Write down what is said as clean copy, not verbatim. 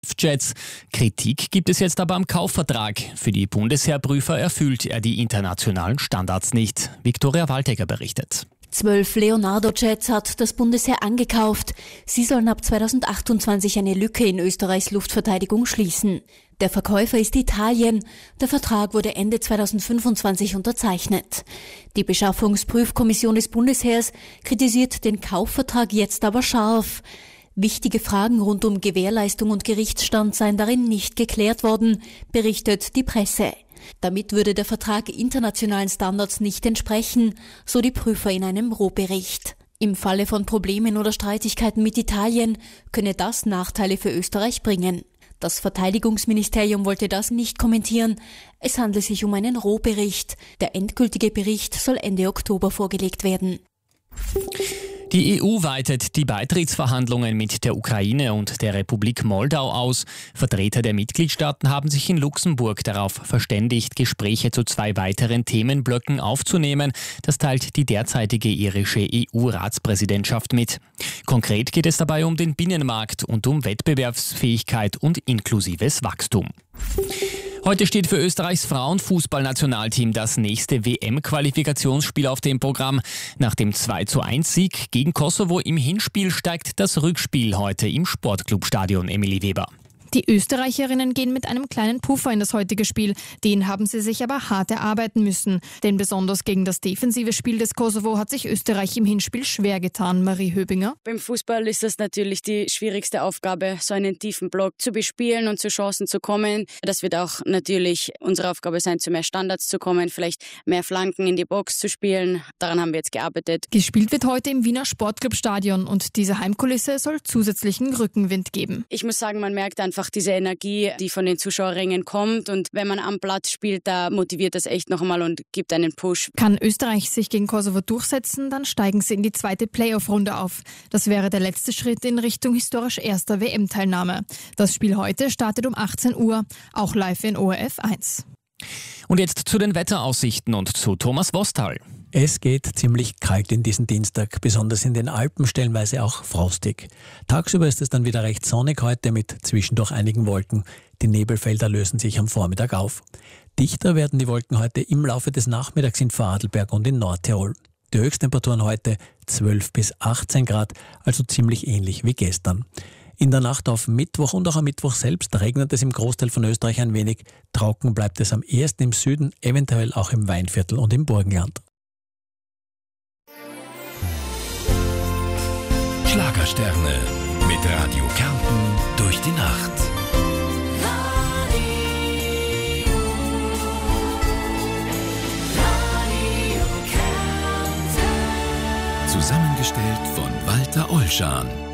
Jets. Kritik gibt es jetzt aber am Kaufvertrag. Für die Bundesheerprüfer erfüllt er die internationalen Standards nicht. Viktoria Waltegger berichtet. 12 Leonardo-Jets hat das Bundesheer angekauft. Sie sollen ab 2028 eine Lücke in Österreichs Luftverteidigung schließen. Der Verkäufer ist Italien. Der Vertrag wurde Ende 2025 unterzeichnet. Die Beschaffungsprüfkommission des Bundesheers kritisiert den Kaufvertrag jetzt aber scharf. Wichtige Fragen rund um Gewährleistung und Gerichtsstand seien darin nicht geklärt worden, berichtet die Presse. Damit würde der Vertrag internationalen Standards nicht entsprechen, so die Prüfer in einem Rohbericht. Im Falle von Problemen oder Streitigkeiten mit Italien könne das Nachteile für Österreich bringen. Das Verteidigungsministerium wollte das nicht kommentieren. Es handelt sich um einen Rohbericht. Der endgültige Bericht soll Ende Oktober vorgelegt werden. Die EU weitet die Beitrittsverhandlungen mit der Ukraine und der Republik Moldau aus. Vertreter der Mitgliedstaaten haben sich in Luxemburg darauf verständigt, Gespräche zu 2 weiteren Themenblöcken aufzunehmen. Das teilt die derzeitige irische EU-Ratspräsidentschaft mit. Konkret geht es dabei um den Binnenmarkt und um Wettbewerbsfähigkeit und inklusives Wachstum. Heute steht für Österreichs Frauenfußballnationalteam das nächste WM-Qualifikationsspiel auf dem Programm. Nach dem 2:1-Sieg gegen Kosovo im Hinspiel steigt das Rückspiel heute im Sportclubstadion Emilie Weber. Die Österreicherinnen gehen mit einem kleinen Puffer in das heutige Spiel. Den haben sie sich aber hart erarbeiten müssen. Denn besonders gegen das defensive Spiel des Kosovo hat sich Österreich im Hinspiel schwer getan. Marie Höbinger. Beim Fußball ist das natürlich die schwierigste Aufgabe, so einen tiefen Block zu bespielen und zu Chancen zu kommen. Das wird auch natürlich unsere Aufgabe sein, zu mehr Standards zu kommen, vielleicht mehr Flanken in die Box zu spielen. Daran haben wir jetzt gearbeitet. Gespielt wird heute im Wiener Sportclubstadion und diese Heimkulisse soll zusätzlichen Rückenwind geben. Ich muss sagen, man merkt einfach diese Energie, die von den Zuschauerrängen kommt, und wenn man am Platz spielt, da motiviert das echt noch einmal und gibt einen Push. Kann Österreich sich gegen Kosovo durchsetzen, dann steigen sie in die zweite Playoff-Runde auf. Das wäre der letzte Schritt in Richtung historisch erster WM-Teilnahme. Das Spiel heute startet um 18 Uhr, auch live in ORF 1. Und jetzt zu den Wetteraussichten und zu Thomas Wostal. Es geht ziemlich kalt in diesen Dienstag, besonders in den Alpen stellenweise auch frostig. Tagsüber ist es dann wieder recht sonnig heute mit zwischendurch einigen Wolken. Die Nebelfelder lösen sich am Vormittag auf. Dichter werden die Wolken heute im Laufe des Nachmittags in Vorarlberg und in Nordtirol. Die Höchsttemperaturen heute 12 bis 18 Grad, also ziemlich ähnlich wie gestern. In der Nacht auf Mittwoch und auch am Mittwoch selbst regnet es im Großteil von Österreich ein wenig. Trocken bleibt es am ehesten im Süden, eventuell auch im Weinviertel und im Burgenland. Schlagersterne mit Radio Kärnten durch die Nacht. Radio Kärnten. Zusammengestellt von Walter Olschan.